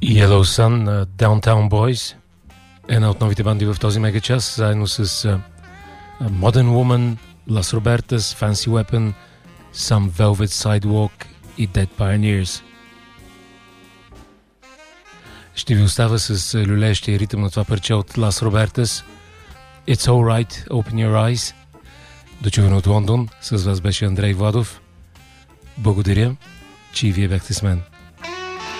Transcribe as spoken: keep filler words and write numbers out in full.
Yellow Sun на Downtown Boys, една от новите банди в този мегачас, заедно с uh, Modern Woman, Las Robertas, Fancy Weapon, Some Velvet Sidewalk и Dead Pioneers. Ще ви оставя с люлеещия ритъм на това парче от Las Robertas. It's Alright, Open Your Eyes. Дочуване от Лондон. С вас беше Андрей Владов. Благодаря, че и вие бяхте с мен.